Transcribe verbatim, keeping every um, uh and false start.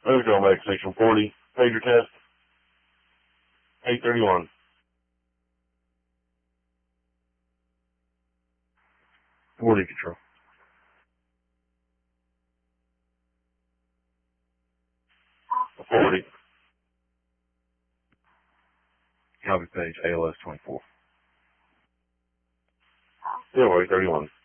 Move to back section forty. Pager test. eight thirty-one. forty control. forty. Copy page A L S twenty-four. Yeah, eight thirty-one.